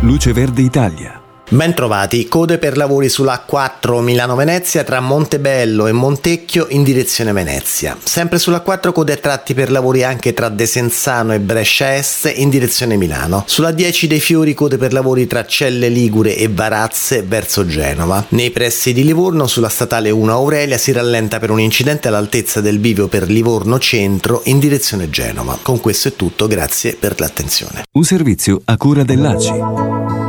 Luce Verde Italia. Bentrovati, code per lavori sulla A4 Milano-Venezia tra Montebello e Montecchio in direzione Venezia. Sempre sulla A4 code a tratti per lavori anche tra Desenzano e Brescia Est in direzione Milano. Sulla 10 dei Fiori code per lavori tra Celle Ligure e Varazze verso Genova. Nei pressi di Livorno sulla statale 1 Aurelia si rallenta per un incidente all'altezza del bivio per Livorno Centro in direzione Genova. Con questo è tutto, grazie per l'attenzione. Un servizio a cura dell'ACI.